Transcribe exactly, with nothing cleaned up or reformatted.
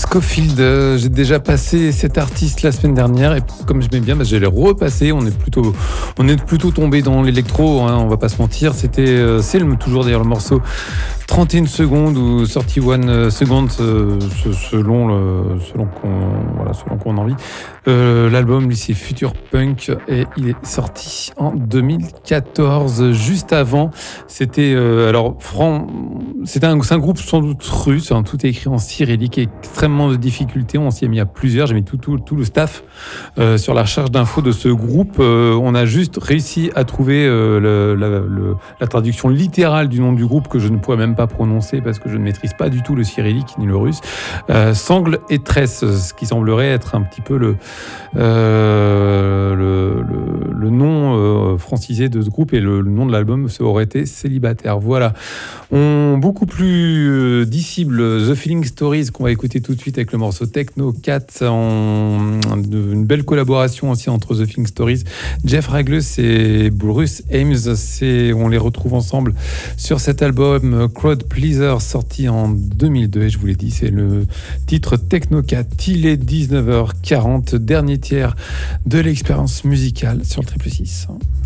Scofield, euh, j'ai déjà passé cet artiste la semaine dernière et comme je m'aime bien, bah, je l'ai repassé. On est plutôt, on est plutôt tombé dans l'électro, hein, on va pas se mentir. C'était, euh, c'est le, toujours d'ailleurs le morceau trente et une secondes ou trente et une secondes euh, selon le, selon qu'on, voilà, selon qu'on a envie. Euh, l'album, lui, c'est Future Punk et il est sorti en deux mille quatorze. Juste avant, c'était euh, alors Fran, c'était un, c'est un groupe sans doute russe. Hein, tout est écrit en cyrillique, extrêmement de difficultés. On s'y est mis à plusieurs. J'ai mis tout, tout, tout le staff euh, sur la recherche d'infos de ce groupe. Euh, on a juste réussi à trouver euh, le, la, le, la traduction littérale du nom du groupe que je ne pourrais même pas prononcer parce que je ne maîtrise pas du tout le cyrillique ni le russe. Euh, Sangle et Tresse, ce qui semblerait être un petit peu le Euh, le, le, le nom euh, francisé de ce groupe et le, le nom de l'album ça aurait été Célibataire. Voilà. On, beaucoup plus euh, dissible The Feeling Stories qu'on va écouter tout de suite avec le morceau Techno Cat, en, une belle collaboration aussi entre The Feeling Stories, Jeff Ragles et Bruce Ames. C'est, on les retrouve ensemble sur cet album Crowd Pleaser sorti en deux mille deux et je vous l'ai dit, c'est le titre Techno Cat. Il est dix-neuf heures quarante, dernier tiers de l'expérience musicale sur le Triple six.